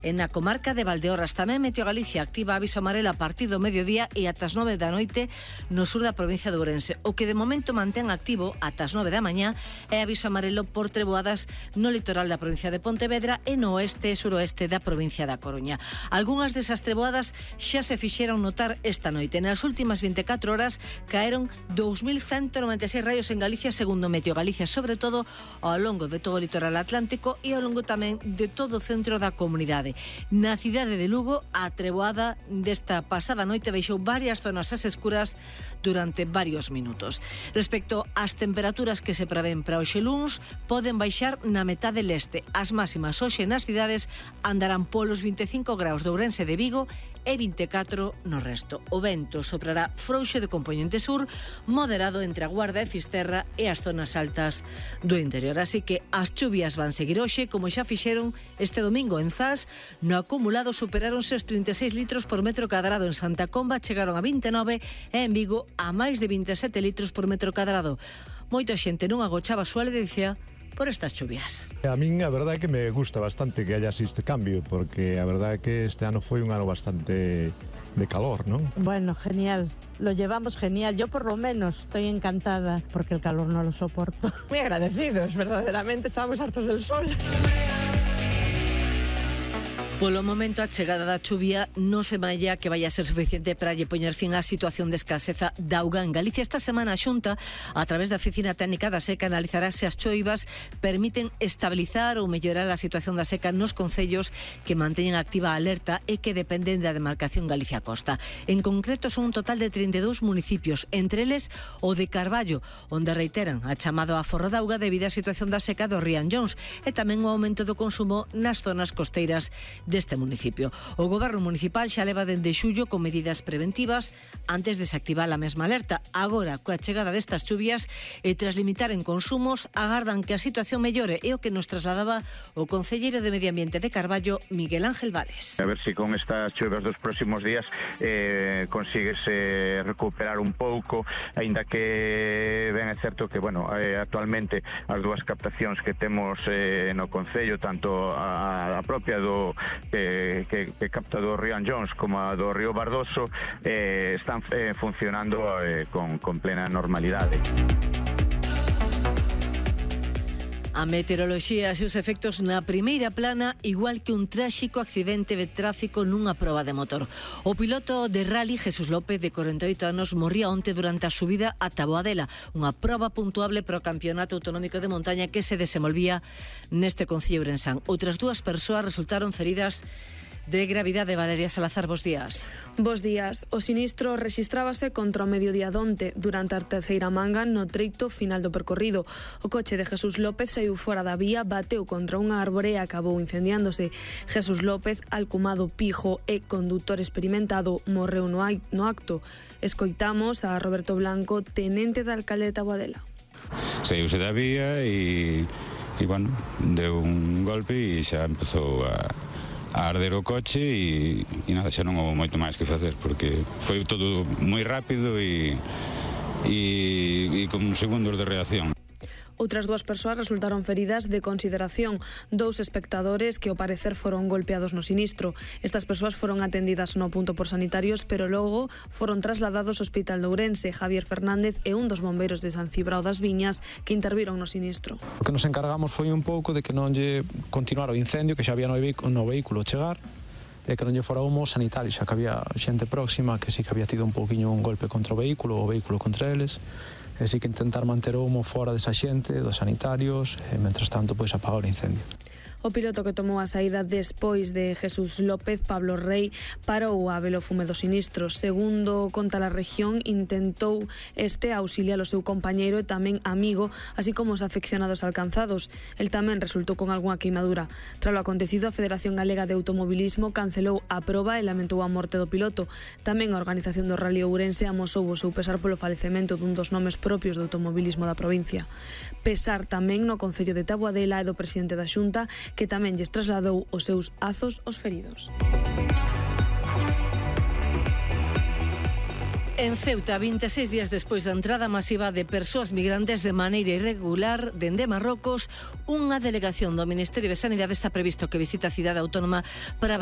En na comarca de Valdeorras tamén Meteo Galicia activa aviso amarelo a partir do mediodía e ata as 9 da noite no sur da provincia de Ourense. O que de momento mantén activo ata as 9 da mañá é aviso amarelo por treboadas no litoral da provincia de Pontevedra e no oeste e suroeste da provincia da Coruña. Algunhas desas treboadas xa se fixeron notar esta noite. Nas últimas 24 horas caeron 2.196 raios en Galicia segundo Meteo Galicia, sobre todo ao longo de todo o litoral atlántico e ao longo tamén de todo o centro da comunidade. Na cidade de Lugo, a treboada desta pasada noite deixou varias zonas ás escuras durante varios minutos. Respecto ás temperaturas que se prevén para hoxe luns, poden baixar na metade leste. As máximas hoxe nas cidades andarán polos 25 graus de Ourense de Vigo e 24 no resto. O vento soprará frouxo de compoñente sur, moderado entre a Guarda e Fisterra e as zonas altas do interior. Así que as chuvias van seguir hoxe, como xa fixeron este domingo en Zas. No acumulado superáronse os 36 litros por metro cadrado. En Santa Comba chegaron a 29 e en Vigo a máis de 27 litros por metro cadrado. Moita xente non agochaba a súa ledicia por estas chuvias. A min a verdade é que me gusta bastante que haya este cambio, porque a verdade é que este ano foi un ano bastante de calor, ¿no? Bueno, genial. Lo llevamos genial. Yo por lo menos estoy encantada porque el calor no lo soporto. Muy agradecidos, verdaderamente estábamos hartos del sol. Polo momento, a chegada da chuvia non se malla que vai a ser suficiente para lle poñer fin á situación de escaseza da auga en Galicia. Esta semana a Xunta, a través da Oficina Técnica da Seca, analizará se as choivas permiten estabilizar ou mellorar a situación da seca nos concellos que manteñen activa a alerta e que dependen da demarcación Galicia Costa. En concreto, son un total de 32 municipios, entre eles o de Carballo, onde reiteran a chamado a aforro da auga debido á situación da seca do Rianllóns e tamén o aumento do consumo nas zonas costeiras deste municipio. O goberno municipal xa leva dende xullo con medidas preventivas antes de se activar a mesma alerta. Agora, coa chegada destas chuvias e tras limitar en consumos, agardan que a situación mellore, é o que nos trasladaba o concelleiro de Medio Ambiente de Carballo, Miguel Ángel Vales. A ver se con estas chuvas dos próximos días consigues recuperar un pouco, aínda que ben é certo que, bueno, actualmente as dúas captacións que temos no concello, tanto a propia que capta do Rianllóns como a do Río Bardoso, están funcionando con plena normalidade. A meteoroloxía e os efectos na primeira plana, igual que un tráxico accidente de tráfico nunha proba de motor. O piloto de rally, Jesús López, de 48 anos, morría onte durante a subida a Taboadela, unha proba puntuable para o Campeonato Autonómico de Montaña que se desenvolvía neste concello ourensán. Outras dúas persoas resultaron feridas de gravidade. Valeria Salazar, bos días. Bos días. O sinistro rexistrábase contra o mediodía donte, durante a terceira manga no treito final do percorrido. O coche de Jesús López saiu fora da vía, bateu contra unha árbore e acabou incendiándose. Jesús López, alcumado Pijo e conductor experimentado, morreu no acto. Escoitamos a Roberto Blanco, tenente da alcalde de Taboadela. Saiuse da vía e bueno, deu un golpe e xa empezou a arder o coche e nada, xa non houve moito máis que facer porque foi todo moi rápido e con segundos de reacción. Outras dúas persoas resultaron feridas de consideración, dous espectadores que ao parecer foron golpeados no sinistro. Estas persoas foron atendidas no punto por sanitarios, pero logo foron trasladados ao Hospital de Ourense. Javier Fernández é un dos bombeiros de San Cibrao das Viñas que interviron no sinistro. O que nos encargamos foi un pouco de que non lle continuara o incendio que xa había no vehículo chegar e que non lle fora humo sanitario, xa que había xente próxima que sí que había tido un pouquiño un golpe contra o vehículo contra eles. E sí que intentar manter o humo fora desa xente, dos sanitarios, e mentras tanto pois apagar o incendio. O piloto que tomou a saída despois de Jesús López, Pablo Rey, parou a ver o fume do sinistro. Segundo conta a región, intentou auxiliar o seu compañeiro e tamén amigo, así como os afeccionados alcanzados. El tamén resultou con algunha queimadura. Tras o acontecido, a Federación Galega de Automobilismo cancelou a proba e lamentou a morte do piloto. Tamén a organización do Rally Ourense amosou o seu pesar polo falecemento dun dos nomes propios do automobilismo da provincia. Pesar tamén no Concello de Taboadela e do presidente da Xunta, que tamén lles trasladou os seus azos aos feridos. En Ceuta, 26 días despois da entrada masiva de persoas migrantes de maneira irregular dende Marrocos, unha delegación do Ministerio de Sanidade está previsto que visita a cidade autónoma para